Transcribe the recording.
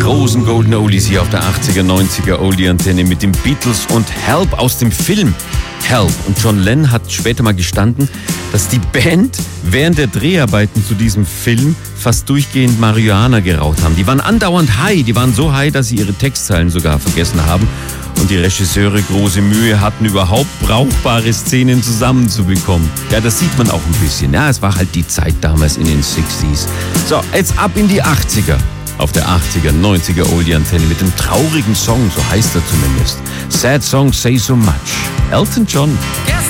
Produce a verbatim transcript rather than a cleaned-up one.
großen Golden Oldies hier auf der achtziger, neunziger Oldie-Antenne mit den Beatles und Help aus dem Film Help. Und John Lennon hat später mal gestanden, dass die Band während der Dreharbeiten zu diesem Film fast durchgehend Marihuana geraucht haben. Die waren andauernd high, die waren so high, dass sie ihre Textzeilen sogar vergessen haben. Und die Regisseure große Mühe hatten, überhaupt brauchbare Szenen zusammenzubekommen. Ja, das sieht man auch ein bisschen. Ja, es war halt die Zeit damals in den sechziger. So, jetzt ab in die achtziger. Auf der achtziger, neunziger Oldie-Antenne mit dem traurigen Song, so heißt er zumindest. Sad Song Say So Much. Elton John.